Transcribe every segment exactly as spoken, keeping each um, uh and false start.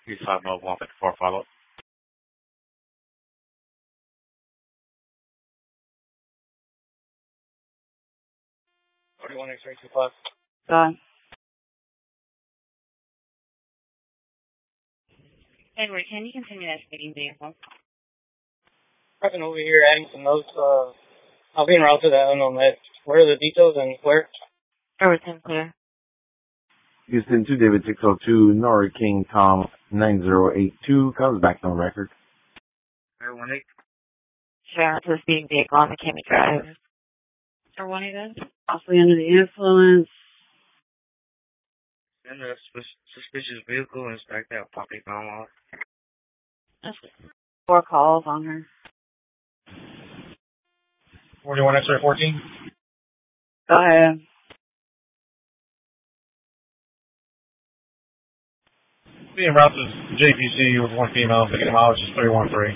Eastside Mode one fifty-four follow. forty-one X-ray two five. Done. Edward, can you continue that speeding vehicle? I've been over here adding some notes. Uh, I'll be en route to that unknown med. What are the details and where? Everything clear. Houston two, David six oh two, Nora King Tom nine zero eight two, comes back on record. one eight. Sure, to the speeding vehicle on McKinney Drive. Or one of those? Possibly under the influence. And a suspicious vehicle and backed out popping bomb off. That's good. Four calls on her. forty-one X-ray fourteen. Go ahead. Being route to J P C with one female, picking mileage is three one three.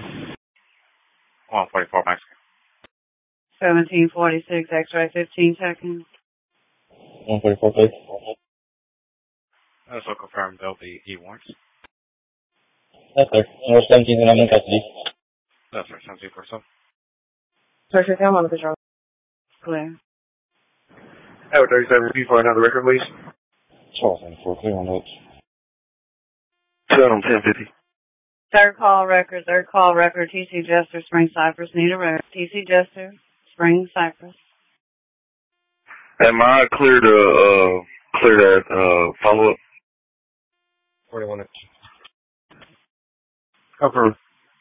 one forty-four Mexican. seventeen forty-six, X-ray fifteen seconds. one forty-four, please. Also confirmed there'll be E-warrants. That's there. And we're seventeen and I'm in custody. That's right, seventeen for so. Search your film on the patrol. Clear. Edward thirty-seven P for another record, please. twelve seventy-four, clear on notes. Seven ten fifty. Third call record, third call record, T C Jester, Spring Cypress, need a record. T C Jester, Spring Cypress. Am I clear to, uh, clear that, uh, follow-up? forty-one X. Cover.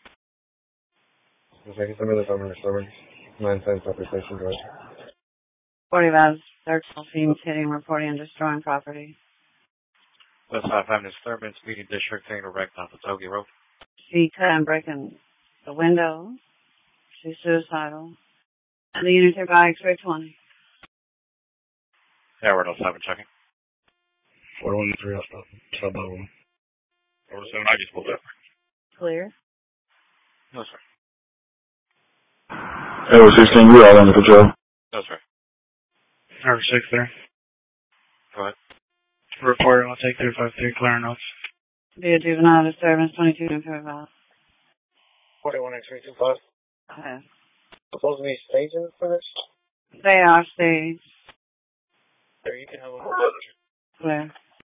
Looks like it's a minute over disturbance. nine ten Upper Station Drive. forty miles, third call, teams hitting, reporting and destroying property. West side having disturbance, speeding district, taking a wreck off of Togi Road. She cut and breaking the window. She's suicidal. The unit here by X-ray twenty. Yeah, we're at seven checking. forty-one three, I'll stop. Stop that one. Over seven, I just pulled up. Clear. No, sir. Edward sixteen, we're all under control. No, sir. Number six there. Go ahead. Report, I'll take three five three, clear notes. Be a juvenile disturbance, twenty-two and five. forty-one X-ray two five. Okay. Supposed to be staging for this? They are staged. There, you can have a Clear.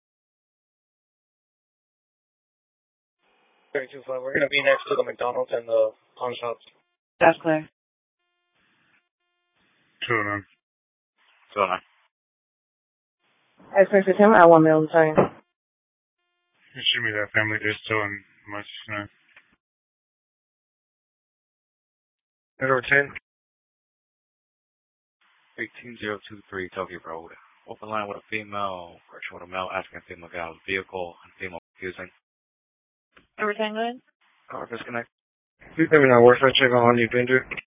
thirty-two five. We're going to be next to the McDonald's and the pawn shops. That's clear. two oh nine. two oh nine. X-ray fifteen, I one mil time. Shoot me that family is still in much, no. Edward ten. eighteen zero two three Togi Road. Open line with a female, virtual with a male, asking a female gal vehicle, and female confusing. Everything good? Car disconnect. Please let me know where I check on you, Bender.